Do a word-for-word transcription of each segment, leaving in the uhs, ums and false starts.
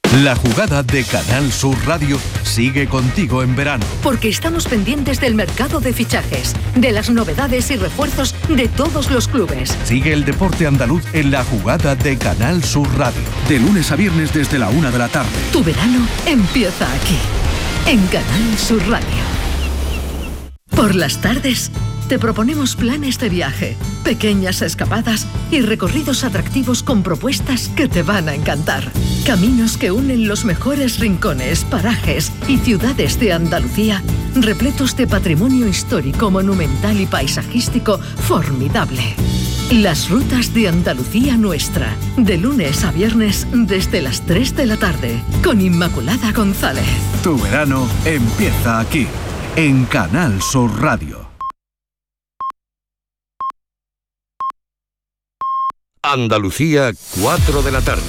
La jugada de Canal Sur Radio sigue contigo en verano. Porque estamos pendientes del mercado de fichajes, de las novedades y refuerzos de todos los clubes. Sigue el deporte andaluz en la jugada de Canal Sur Radio. De lunes a viernes desde la una de la tarde. Tu verano empieza aquí, en Canal Sur Radio. Por las tardes te proponemos planes de viaje, pequeñas escapadas y recorridos atractivos con propuestas que te van a encantar. Caminos que unen los mejores rincones, parajes y ciudades de Andalucía, repletos de patrimonio histórico, monumental y paisajístico formidable. Las rutas de Andalucía Nuestra, de lunes a viernes desde las tres de la tarde, con Inmaculada González. Tu verano empieza aquí, en Canal Sur Radio. Andalucía, cuatro de la tarde.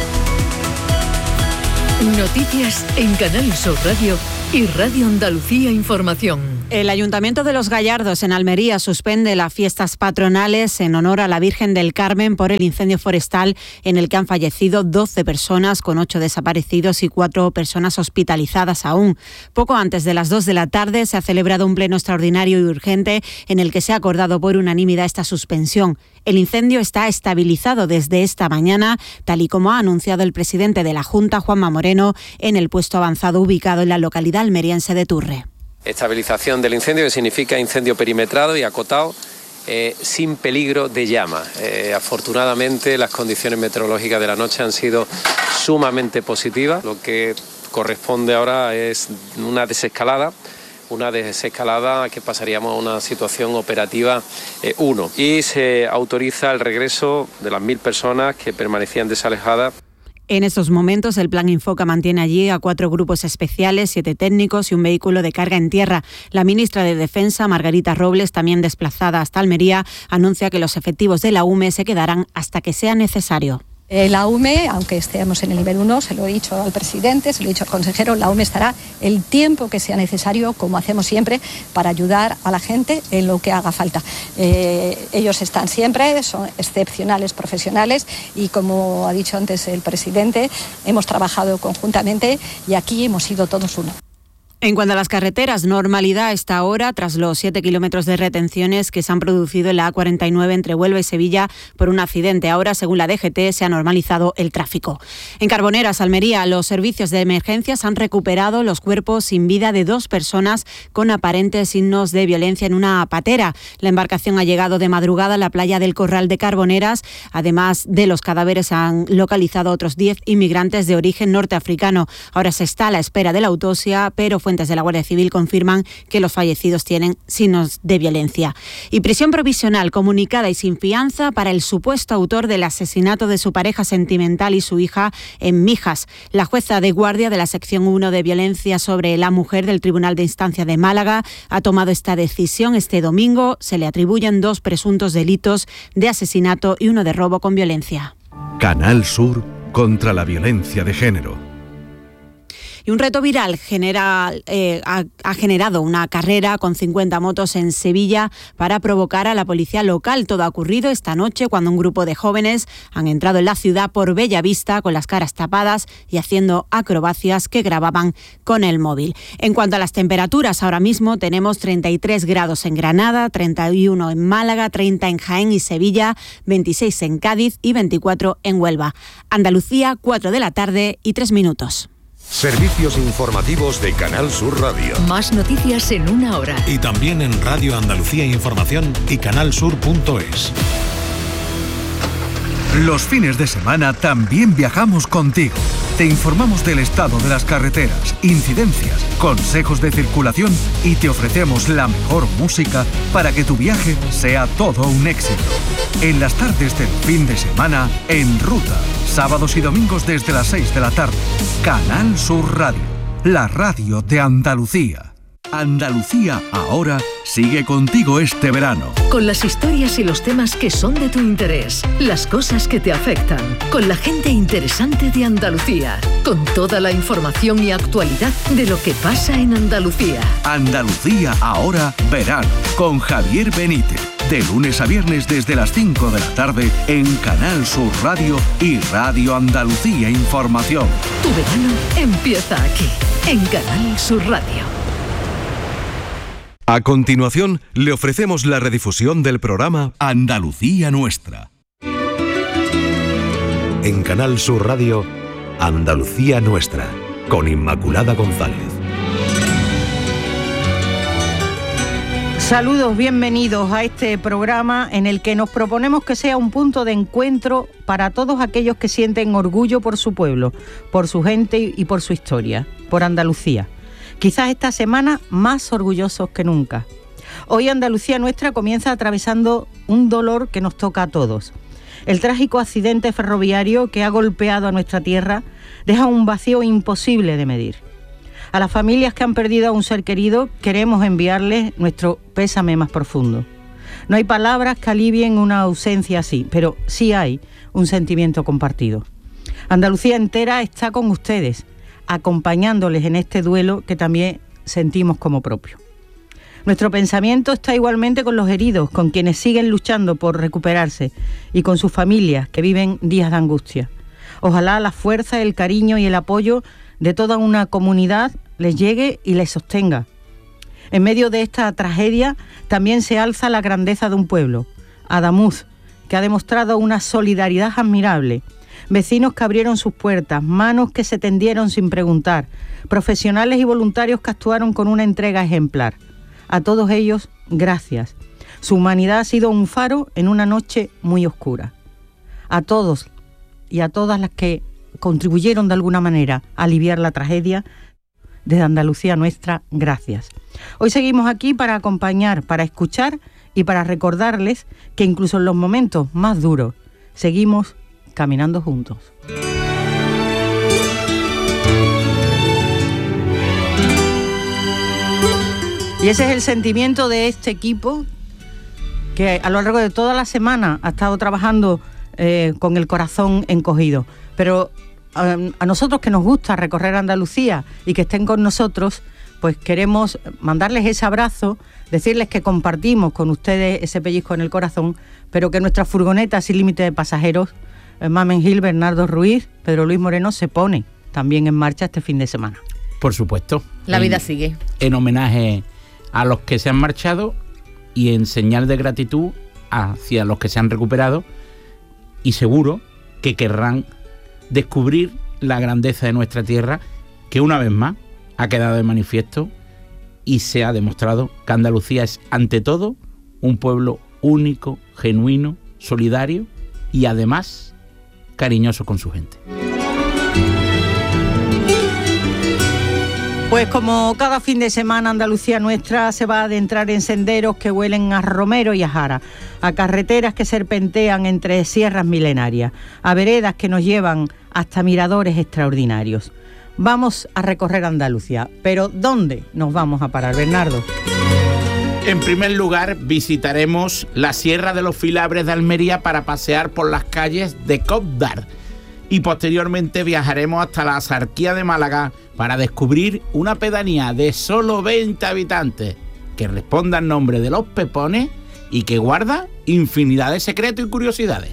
Noticias en Canal Sur Radio y Radio Andalucía Información. El Ayuntamiento de Los Gallardos en Almería suspende las fiestas patronales en honor a la Virgen del Carmen por el incendio forestal en el que han fallecido doce personas, con ocho desaparecidos y cuatro personas hospitalizadas aún. Poco antes de las dos de la tarde se ha celebrado un pleno extraordinario y urgente en el que se ha acordado por unanimidad esta suspensión. El incendio está estabilizado desde esta mañana, tal y como ha anunciado el presidente de la Junta, Juanma Moreno, en el puesto avanzado ubicado en la localidad almeriense de Turre. Estabilización del incendio, que significa incendio perimetrado y acotado, eh, sin peligro de llama. Eh, afortunadamente las condiciones meteorológicas de la noche han sido sumamente positivas. Lo que corresponde ahora es una desescalada. Una desescalada que pasaríamos a una situación operativa uno. Eh, y se autoriza el regreso de las mil personas que permanecían desalejadas. En estos momentos, el Plan Infoca mantiene allí a cuatro grupos especiales, siete técnicos y un vehículo de carga en tierra. La ministra de Defensa, Margarita Robles, también desplazada hasta Almería, anuncia que los efectivos de la U M E se quedarán hasta que sea necesario. La U M E, aunque estemos en el nivel uno, se lo he dicho al presidente, se lo he dicho al consejero, la U M E estará el tiempo que sea necesario, como hacemos siempre, para ayudar a la gente en lo que haga falta. Eh, ellos están siempre, son excepcionales profesionales y, como ha dicho antes el presidente, hemos trabajado conjuntamente y aquí hemos sido todos uno. En cuanto a las carreteras, normalidad a esta hora tras los siete kilómetros de retenciones que se han producido en la A cuarenta y nueve entre Huelva y Sevilla por un accidente. Ahora, según la D G T, se ha normalizado el tráfico. En Carboneras, Almería, los servicios de emergencias han recuperado los cuerpos sin vida de dos personas con aparentes signos de violencia en una patera. La embarcación ha llegado de madrugada a la playa del Corral de Carboneras. Además de los cadáveres, han localizado otros diez inmigrantes de origen norteafricano. Ahora se está a la espera de la autopsia, pero fue Fuentes de la Guardia Civil confirman que los fallecidos tienen signos de violencia. Y prisión provisional comunicada y sin fianza para el supuesto autor del asesinato de su pareja sentimental y su hija en Mijas. La jueza de guardia de la sección uno de violencia sobre la mujer del Tribunal de Instancia de Málaga ha tomado esta decisión este domingo. Se le atribuyen dos presuntos delitos de asesinato y uno de robo con violencia. Canal Sur contra la violencia de género. Y un reto viral genera, eh, ha, ha generado una carrera con cincuenta motos en Sevilla para provocar a la policía local. Todo ha ocurrido esta noche cuando un grupo de jóvenes han entrado en la ciudad por Bellavista con las caras tapadas y haciendo acrobacias que grababan con el móvil. En cuanto a las temperaturas, ahora mismo tenemos treinta y tres grados en Granada, treinta y uno en Málaga, treinta en Jaén y Sevilla, veintiséis en Cádiz y veinticuatro en Huelva. Andalucía, cuatro de la tarde y tres minutos. Servicios informativos de Canal Sur Radio. Más noticias en una hora. Y también en Radio Andalucía Información y canalsur punto es. Los fines de semana también viajamos contigo. Te informamos del estado de las carreteras, incidencias, consejos de circulación y te ofrecemos la mejor música para que tu viaje sea todo un éxito. En las tardes del fin de semana, En Ruta, sábados y domingos desde las seis de la tarde. Canal Sur Radio, la radio de Andalucía. Andalucía Ahora sigue contigo este verano. Con las historias y los temas que son de tu interés, las cosas que te afectan, con la gente interesante de Andalucía, con toda la información y actualidad de lo que pasa en Andalucía. Andalucía Ahora Verano, con Javier Benítez. De lunes a viernes desde las cinco de la tarde en Canal Sur Radio y Radio Andalucía Información. Tu verano empieza aquí, en Canal Sur Radio. A continuación, le ofrecemos la redifusión del programa Andalucía Nuestra. En Canal Sur Radio, Andalucía Nuestra, con Inmaculada González. Saludos, bienvenidos a este programa en el que nos proponemos que sea un punto de encuentro para todos aquellos que sienten orgullo por su pueblo, por su gente y por su historia, por Andalucía. Quizás esta semana más orgullosos que nunca. Hoy Andalucía Nuestra comienza atravesando un dolor que nos toca a todos. El trágico accidente ferroviario que ha golpeado a nuestra tierra deja un vacío imposible de medir. A las familias que han perdido a un ser querido queremos enviarles nuestro pésame más profundo. No hay palabras que alivien una ausencia así, pero sí hay un sentimiento compartido. Andalucía entera está con ustedes, acompañándoles en este duelo que también sentimos como propio. Nuestro pensamiento está igualmente con los heridos, con quienes siguen luchando por recuperarse y con sus familias que viven días de angustia. Ojalá la fuerza, el cariño y el apoyo de toda una comunidad les llegue y les sostenga. En medio de esta tragedia también se alza la grandeza de un pueblo, Adamuz, que ha demostrado una solidaridad admirable. Vecinos que abrieron sus puertas, manos que se tendieron sin preguntar, profesionales y voluntarios que actuaron con una entrega ejemplar. A todos ellos, gracias. Su humanidad ha sido un faro en una noche muy oscura. A todos y a todas las que contribuyeron de alguna manera a aliviar la tragedia, desde Andalucía Nuestra, gracias. Hoy seguimos aquí para acompañar, para escuchar y para recordarles que incluso en los momentos más duros seguimos caminando juntos. Y ese es el sentimiento de este equipo que a lo largo de toda la semana ha estado trabajando eh, con el corazón encogido. Pero a, a nosotros que nos gusta recorrer Andalucía y que estén con nosotros, pues queremos mandarles ese abrazo, decirles que compartimos con ustedes ese pellizco en el corazón, pero que nuestra furgoneta sin límite de pasajeros, eh, Mamen Gil, Bernardo Ruiz, Pedro Luis Moreno, se pone también en marcha este fin de semana. Por supuesto. La en, vida sigue. En homenaje a los que se han marchado y en señal de gratitud hacia los que se han recuperado, y seguro que querrán descubrir la grandeza de nuestra tierra, que una vez más ha quedado de manifiesto y se ha demostrado que Andalucía es ante todo un pueblo único, genuino, solidario y además cariñoso con su gente. Pues como cada fin de semana Andalucía Nuestra se va a adentrar en senderos que huelen a romero y a jara, a carreteras que serpentean entre sierras milenarias, a veredas que nos llevan hasta miradores extraordinarios. Vamos a recorrer Andalucía, pero ¿dónde nos vamos a parar, Bernardo? En primer lugar, visitaremos la Sierra de los Filabres de Almería para pasear por las calles de Cobdar. Y posteriormente viajaremos hasta la Axarquía de Málaga para descubrir una pedanía de solo veinte habitantes que responde al nombre de Los Pepones y que guarda infinidad de secretos y curiosidades.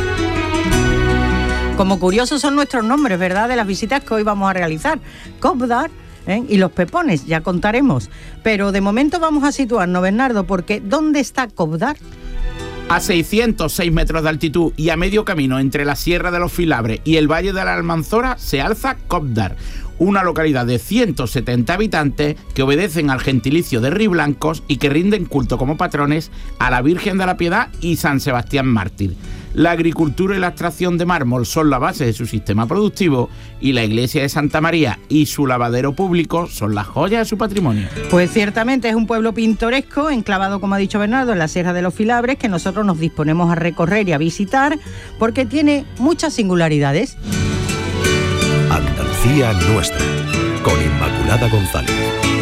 Como curiosos son nuestros nombres, ¿verdad?, de las visitas que hoy vamos a realizar. Cobdar, ¿eh?, y Los Pepones, ya contaremos. Pero de momento vamos a situarnos, Bernardo, porque ¿dónde está Cobdar? A seiscientos seis metros de altitud y a medio camino entre la Sierra de los Filabres y el Valle de la Almanzora se alza Cobdar, una localidad de ciento setenta habitantes que obedecen al gentilicio de Riblancos y que rinden culto como patrones a la Virgen de la Piedad y San Sebastián Mártir. La agricultura y la extracción de mármol son la base de su sistema productivo y la iglesia de Santa María y su lavadero público son las joyas de su patrimonio. Pues ciertamente es un pueblo pintoresco, enclavado, como ha dicho Bernardo, en la Sierra de los Filabres, que nosotros nos disponemos a recorrer y a visitar porque tiene muchas singularidades. Andalucía Nuestra, con Inmaculada González.